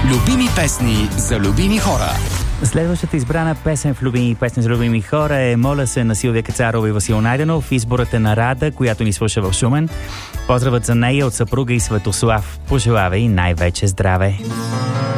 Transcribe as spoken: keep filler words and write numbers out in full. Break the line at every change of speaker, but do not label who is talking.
Любими песни за любими хора.
Следващата избрана песен в любими песни за любими хора е "Моля се" на Силвия Кацарова и Васил Найденов. Изборът е на Рада, която ни слуша в Шумен. Поздравът за нея от съпруга и Светослав. Пожелава и най-вече здраве!